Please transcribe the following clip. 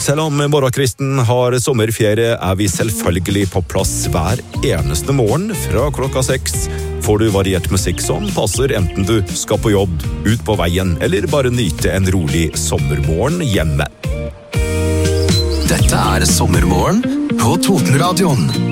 Selv om morgenkvisten har sommerferie, vi selvfølgelig på plass hver eneste morgen fra klokka 6. Får du variert musikk som passer enten du skal på jobb, ut på veien, eller bare nyte en rolig sommermorgen hjemme. Dette Sommermorgen på Totenradioen.